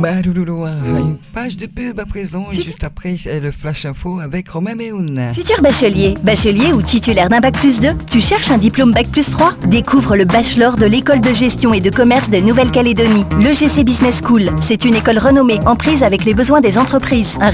Loulou, une page de pub à présent et juste après le Flash Info avec Romain Méhoun. Futur bachelier ou titulaire d'un Bac+2, tu cherches un diplôme Bac+3 ? Découvre le Bachelor de l'École de gestion et de commerce de Nouvelle-Calédonie. L'EGC Business School, c'est une école renommée en prise avec les besoins des entreprises.